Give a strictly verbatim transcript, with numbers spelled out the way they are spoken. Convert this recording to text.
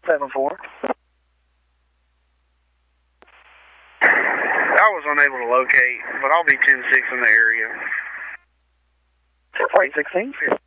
seven four. I was unable to locate, but I'll be ten six in the area. four eight sixteen.